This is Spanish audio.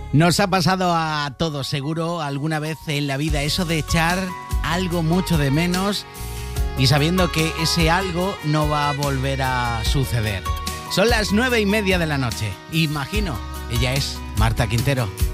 Nos ha pasado a todos, seguro, alguna vez en la vida, eso de echar algo mucho de menos y sabiendo que ese algo no va a volver a suceder. Son las 9:30 de la noche. Imagino, ella es Marta Quintero.